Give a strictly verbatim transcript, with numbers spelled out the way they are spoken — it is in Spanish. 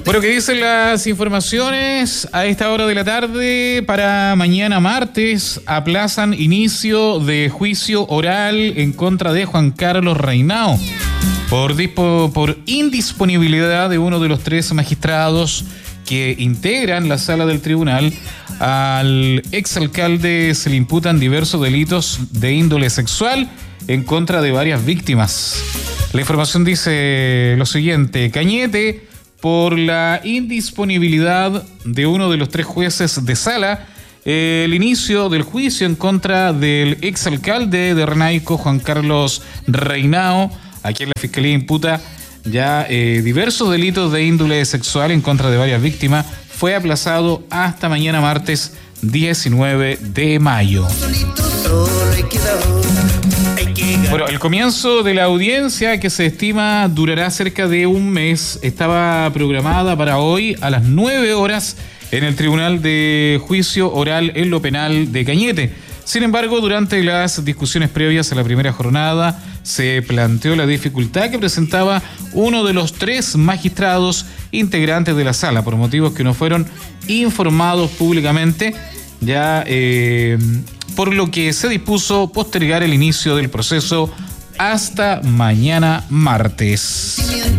Bueno, ¿qué dicen las informaciones? A esta hora de la tarde, para mañana martes, aplazan inicio de juicio oral en contra de Juan Carlos Reinao por, dispo, por indisponibilidad de uno de los tres magistrados que integran la sala del tribunal. Al exalcalde se le imputan diversos delitos de índole sexual en contra de varias víctimas. La información dice lo siguiente: Cañete, por la indisponibilidad de uno de los tres jueces de sala, eh, el inicio del juicio en contra del exalcalde de Renaico, Juan Carlos Reinao, a quien la Fiscalía imputa ya eh, diversos delitos de índole sexual en contra de varias víctimas, fue aplazado hasta mañana martes diecinueve de mayo. Bueno, el comienzo de la audiencia, que se estima durará cerca de un mes, estaba programada para hoy a las nueve horas en el Tribunal de Juicio Oral en lo Penal de Cañete. Sin embargo, durante las discusiones previas a la primera jornada, se planteó la dificultad que presentaba uno de los tres magistrados integrantes de la sala, por motivos que no fueron informados públicamente, ya eh, por lo que se dispuso postergar el inicio del proceso hasta mañana martes.